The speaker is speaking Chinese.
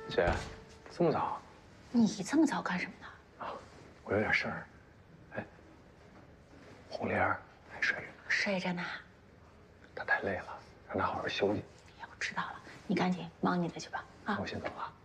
姐，这么早？ 你这么早干什么呢？ 啊，我有点事儿。哎，红莲还睡着呢。 睡着呢。 她太累了，让她好好休息。 哎，我知道了，你赶紧忙你的去吧。啊， 我先走了。